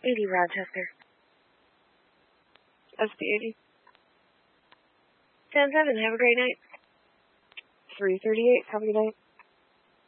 80 Rochester. SP80. 10-7, have a great night. 338, have a good night.